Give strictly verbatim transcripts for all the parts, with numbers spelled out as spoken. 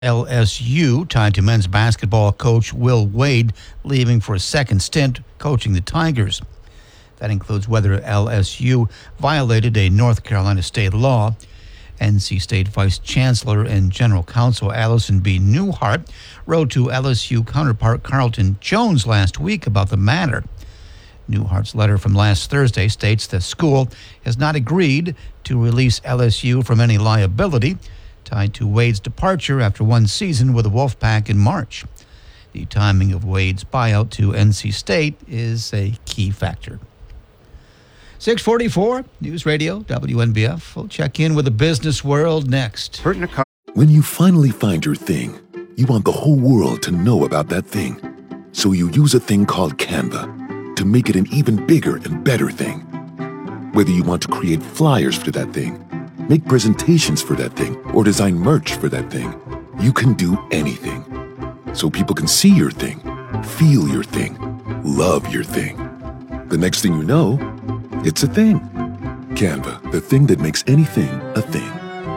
L S U, tied to men's basketball coach Will Wade leaving for a second stint coaching the Tigers. That includes whether L S U violated a North Carolina state law. N C State Vice Chancellor and General Counsel Allison B. Newhart wrote to L S U counterpart Carlton Jones last week about the matter. Newhart's letter from last Thursday states the school has not agreed to release L S U from any liability tied to Wade's departure after one season with the Wolfpack in March. The timing of Wade's buyout to N C State is a key factor. six forty-four, News Radio, W N B F. We'll check in with the business world next. When you finally find your thing, you want the whole world to know about that thing. So you use a thing called Canva to make it an even bigger and better thing. Whether you want to create flyers for that thing, make presentations for that thing, or design merch for that thing, you can do anything. So people can see your thing, feel your thing, love your thing. The next thing you know, it's a thing. Canva, the thing that makes anything a thing.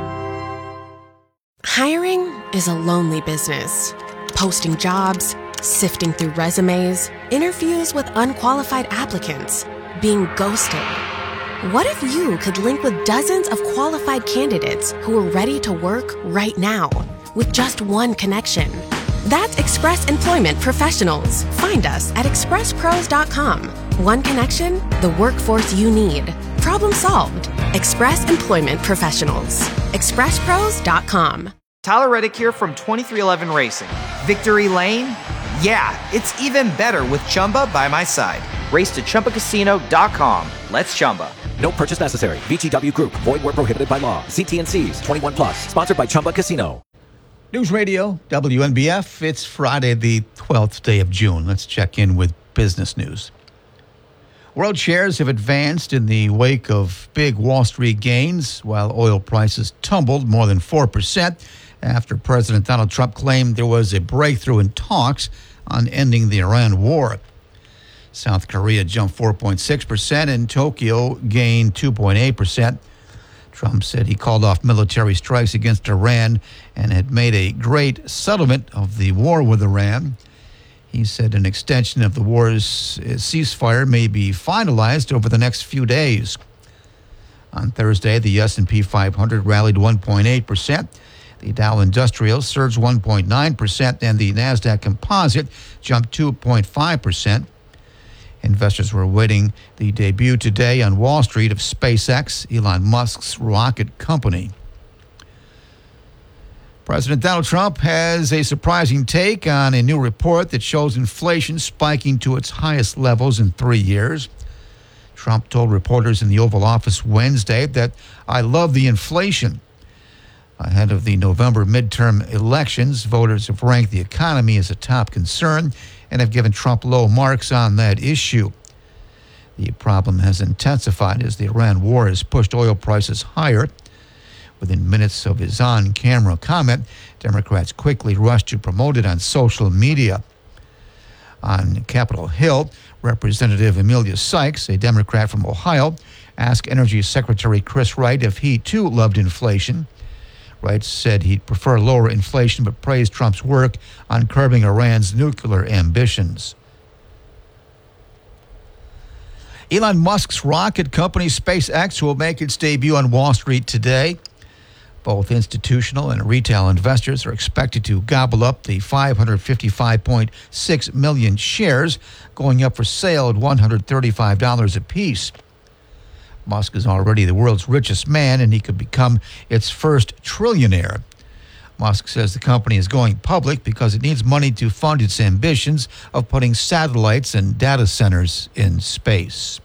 Hiring is a lonely business. Posting jobs, sifting through resumes, interviews with unqualified applicants, being ghosted. What if you could link with dozens of qualified candidates who are ready to work right now with just one connection? That's Express Employment Professionals. Find us at express pros dot com. One connection, the workforce you need. Problem solved. Express Employment Professionals. express pros dot com. Tyler Reddick here from twenty-three eleven Racing. Victory Lane? Yeah, it's even better with Chumba by my side. Race to Chumba Casino dot com. Let's Chumba. No purchase necessary. V G W Group. Void where prohibited by law. See T and C's. twenty-one plus. Sponsored by Chumba Casino. News Radio, W N B F. It's Friday, the twelfth day of June. Let's check in with business news. World shares have advanced in the wake of big Wall Street gains, while oil prices tumbled more than four percent after President Donald Trump claimed there was a breakthrough in talks on ending the Iran war. South Korea jumped four point six percent and Tokyo gained two point eight percent. Trump said he called off military strikes against Iran and had made a great settlement of the war with Iran. He said an extension of the war's ceasefire may be finalized over the next few days. On Thursday, the S and P five hundred rallied one point eight percent. The Dow Industrial surged one point nine percent, and the NASDAQ Composite jumped two point five percent. Investors were awaiting the debut today on Wall Street of SpaceX, Elon Musk's rocket company. President Donald Trump has a surprising take on a new report that shows inflation spiking to its highest levels in three years. Trump told reporters in the Oval Office Wednesday that, "I love the inflation." Ahead of the November midterm elections, voters have ranked the economy as a top concern and have given Trump low marks on that issue. The problem has intensified as the Iran war has pushed oil prices higher. Within minutes of his on-camera comment, Democrats quickly rushed to promote it on social media. On Capitol Hill, Representative Amelia Sykes, a Democrat from Ohio, asked Energy Secretary Chris Wright if he too loved inflation. Wright said he'd prefer lower inflation, but praised Trump's work on curbing Iran's nuclear ambitions. Elon Musk's rocket company SpaceX will make its debut on Wall Street today. Both institutional and retail investors are expected to gobble up the five hundred fifty-five point six million shares, going up for sale at one hundred thirty-five dollars apiece. Musk is already the world's richest man, and he could become its first trillionaire. Musk says the company is going public because it needs money to fund its ambitions of putting satellites and data centers in space.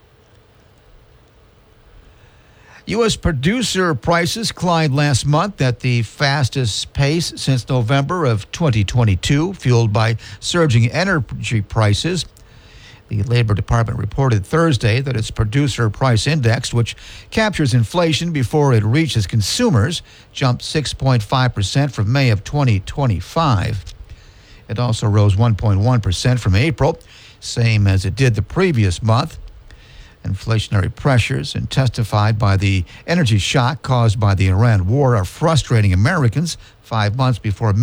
U S producer prices climbed last month at the fastest pace since November of twenty twenty-two, fueled by surging energy prices. The Labor Department reported Thursday that its producer price index, which captures inflation before it reaches consumers, jumped six point five percent from May of twenty twenty-five. It also rose one point one percent from April, same as it did the previous month. Inflationary pressures, intensified by the energy shock caused by the Iran war, are frustrating Americans five months before